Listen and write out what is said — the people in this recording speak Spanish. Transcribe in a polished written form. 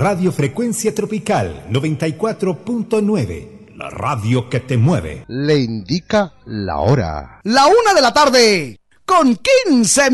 Radio Frecuencia Tropical 94.9, la radio que te mueve. Le indica la hora. La 1 de la tarde, con 15 minutos.